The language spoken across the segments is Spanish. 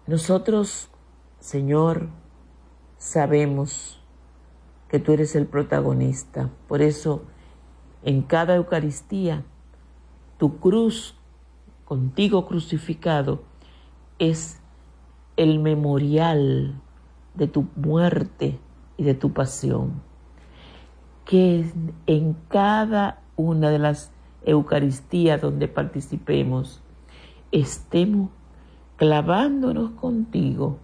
Nosotros, Señor, sabemos que tú eres el protagonista. Por eso, en cada Eucaristía, tu cruz, contigo crucificado, es el memorial de tu muerte y de tu pasión. Que en cada una de las Eucaristías donde participemos, estemos clavándonos contigo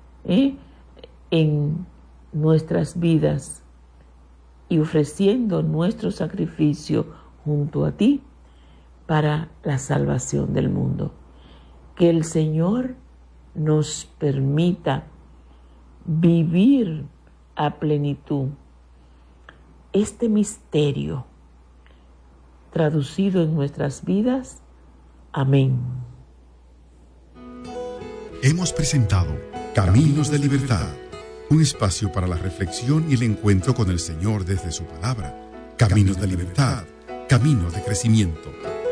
en nuestras vidas y ofreciendo nuestro sacrificio junto a ti para la salvación del mundo. Que el Señor nos permita vivir a plenitud este misterio traducido en nuestras vidas. Amén. Hemos presentado Caminos de Libertad, un espacio para la reflexión y el encuentro con el Señor desde su palabra. Caminos de Libertad, caminos de crecimiento.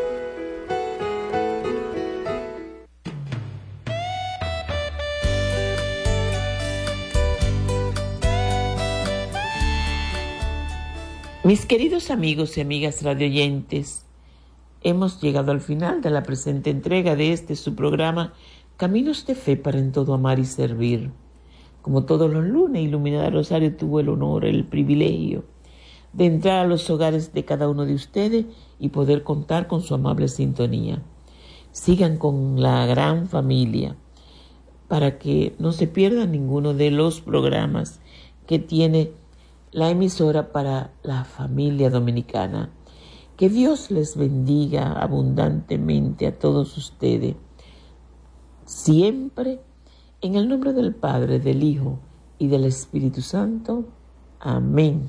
Mis queridos amigos y amigas radioyentes, hemos llegado al final de la presente entrega de su programa Caminos de Fe para en todo amar y servir. Como todos los lunes, Iluminada Rosario tuvo el honor, el privilegio de entrar a los hogares de cada uno de ustedes y poder contar con su amable sintonía. Sigan con la gran familia para que no se pierdan ninguno de los programas que tiene la emisora para la familia dominicana. Que Dios les bendiga abundantemente a todos ustedes, siempre en el nombre del Padre, del Hijo y del Espíritu Santo. Amén.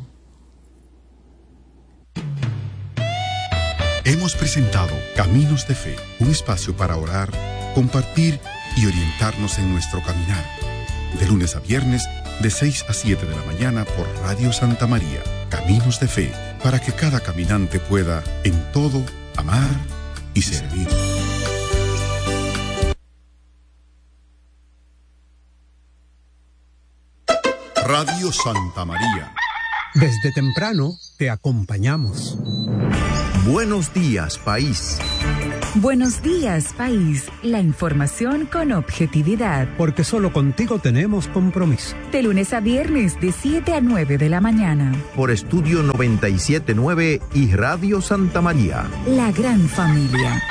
Hemos presentado Caminos de Fe, un espacio para orar, compartir y orientarnos en nuestro caminar. De lunes a viernes, de 6 a 7 de la mañana por Radio Santa María. Caminos de Fe, para que cada caminante pueda, en todo, amar y servir. Radio Santa María. Desde temprano te acompañamos. Buenos días, país. Buenos días, país. La información con objetividad. Porque solo contigo tenemos compromiso. De lunes a viernes, de 7 a 9 de la mañana. Por Estudio 97.9 y Radio Santa María. La gran familia.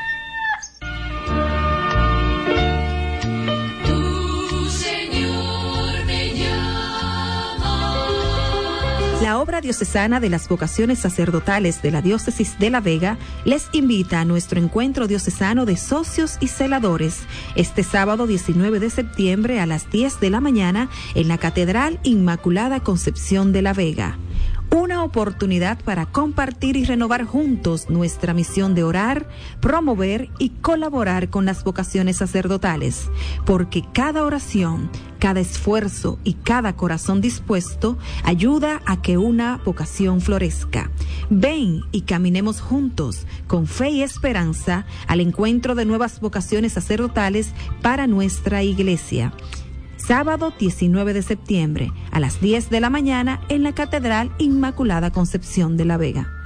La obra diocesana de las vocaciones sacerdotales de la Diócesis de La Vega les invita a nuestro encuentro diocesano de socios y celadores este sábado 19 de septiembre a las 10 de la mañana en la Catedral Inmaculada Concepción de La Vega. Una oportunidad para compartir y renovar juntos nuestra misión de orar, promover y colaborar con las vocaciones sacerdotales, porque cada oración, cada esfuerzo y cada corazón dispuesto ayuda a que una vocación florezca. Ven y caminemos juntos, con fe y esperanza, al encuentro de nuevas vocaciones sacerdotales para nuestra iglesia. Sábado 19 de septiembre a las 10 de la mañana en la Catedral Inmaculada Concepción de La Vega.